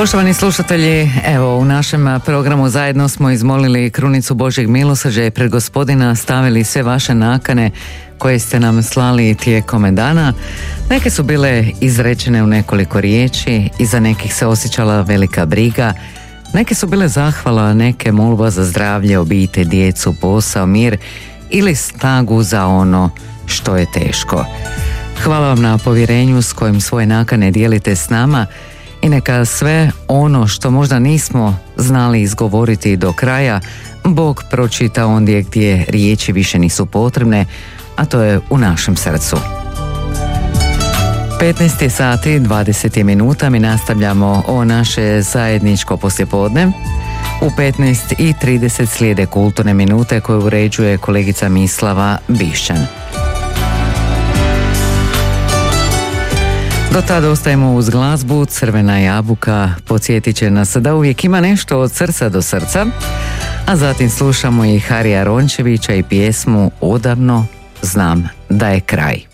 Poštovani slušatelji, evo u našem programu zajedno smo izmolili krunicu Božjeg milosrđa i pred Gospodina stavili sve vaše nakane koje ste nam slali tijekom dana. Neke su bile izrečene u nekoliko riječi, iza nekih se osjećala velika briga, neke su bile zahvala, neke molba za zdravlje, obitelj, djecu, posao, mir ili snagu za ono što je teško. Hvala vam na povjerenju s kojim svoje nakane dijelite s nama i neka sve ono što možda nismo znali izgovoriti do kraja, Bog pročita ondje gdje riječi više nisu potrebne, a to je u našem srcu. 15 sati 20 minuta mi nastavljamo o naše zajedničko poslijepodne. U 15:30 slijede kulturne minute koje uređuje kolegica Mislava Bišćan. Do tada ostajemo uz glazbu. Crvena jabuka podsjetit će nas da uvijek ima nešto od srca do srca, a zatim slušamo i Harija Rončevića i pjesmu Odavno znam da je kraj.